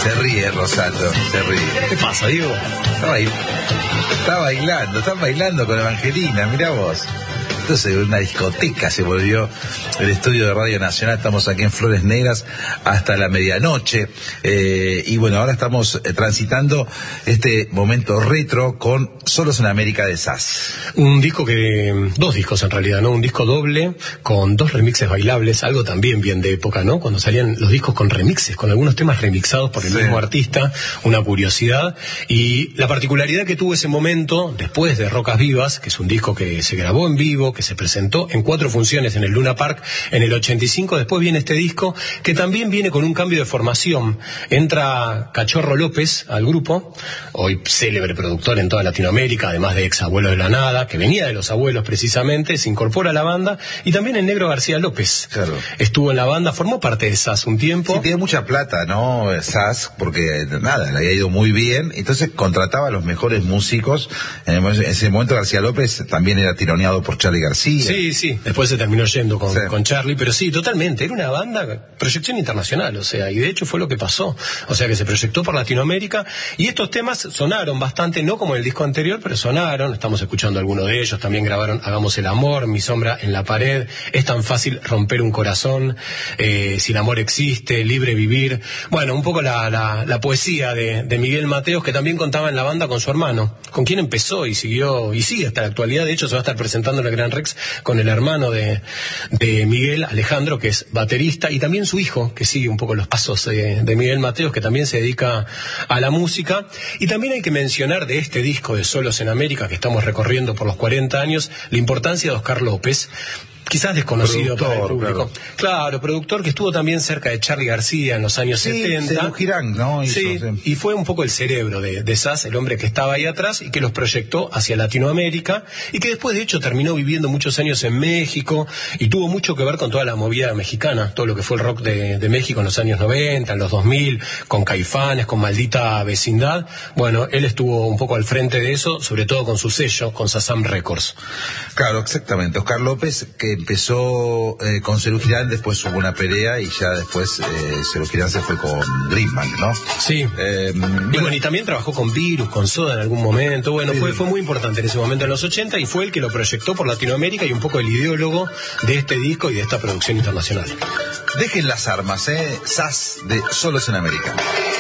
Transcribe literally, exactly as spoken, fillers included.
Se ríe Rosato, se ríe. ¿Qué pasa, Diego? Está, bail... está bailando, está bailando con Evangelina, mirá vos. Entonces una discoteca se volvió el estudio de Radio Nacional. Estamos aquí en Flores Negras hasta la medianoche, eh, y bueno, ahora estamos eh, transitando este momento retro con Solos en América de Sass. Un disco que, dos discos en realidad, ¿no? Un disco doble con dos remixes bailables, algo también bien de época, ¿no? Cuando salían los discos con remixes, con algunos temas remixados por el sí. mismo artista, una curiosidad. Y la particularidad que tuvo ese momento, después de Rocas Vivas, que es un disco que se grabó en vivo, que se presentó en cuatro funciones en el Luna Park en el ochenta y cinco. Después viene este disco que también viene con un cambio de formación. Entra Cachorro López al grupo, hoy célebre productor en toda Latinoamérica, además de ex Abuelo de la Nada, que venía de Los Abuelos precisamente, se incorpora a la banda, y también el Negro García López. Claro. Estuvo en la banda, formó parte de Sass un tiempo. Sí, tiene mucha plata, ¿no? Sass, porque nada, le había ido muy bien, entonces contrataba a los mejores músicos. En ese momento García López también era tironeado por Charly García. Sí, sí, después se terminó yendo con, sí. con Charly, pero sí, totalmente, era una banda, proyección internacional, o sea, y de hecho fue lo que pasó, o sea, que se proyectó por Latinoamérica, y estos temas sonaron bastante, no como el disco anterior, pero sonaron, estamos escuchando algunos de ellos, también grabaron Hagamos el Amor, Mi Sombra en la Pared, Es tan fácil romper un corazón, eh, Si el amor existe, Libre vivir, bueno, un poco la, la, la poesía de, de Miguel Mateos, que también contaba en la banda con su hermano, con quien empezó y siguió, y sigue hasta la actualidad. De hecho se va a estar presentando en el Gran Rex con el hermano de, de Miguel, Alejandro, que es baterista, y también su hijo, que sigue un poco los pasos de, de Miguel Mateos, que también se dedica a la música. Y también hay que mencionar de este disco de Solos en América, que estamos recorriendo por los cuarenta años, la importancia de Oscar López, quizás desconocido productor, para el público. Claro. claro, productor que estuvo también cerca de Charly García en los años sí, setenta. Girán, ¿no? Hizo, sí, sí, y fue un poco el cerebro de, de Sass, el hombre que estaba ahí atrás y que los proyectó hacia Latinoamérica, y que después de hecho terminó viviendo muchos años en México y tuvo mucho que ver con toda la movida mexicana, todo lo que fue el rock de, de México en los años noventa, en los dos mil, con Caifanes, con Maldita Vecindad. Bueno, él estuvo un poco al frente de eso, sobre todo con su sello, con Sazam Records. Claro, exactamente. Oscar López, que empezó eh, con Cerú Girán, después hubo una pelea y ya después eh, Cerú Girán se fue con Greenbank, ¿no? Sí. Eh, y bueno, bueno, y también trabajó con Virus, con Soda en algún momento. Bueno, sí. fue, fue muy importante en ese momento en los ochenta, y fue el que lo proyectó por Latinoamérica y un poco el ideólogo de este disco y de esta producción internacional. Dejen las armas, ¿eh? Sass de Solos en América.